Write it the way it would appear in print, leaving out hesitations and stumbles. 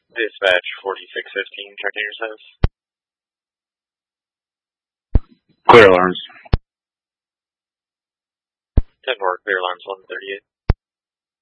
Dispatch 4615, checking your status. Clear alarms. 10-4, clear alarms 138.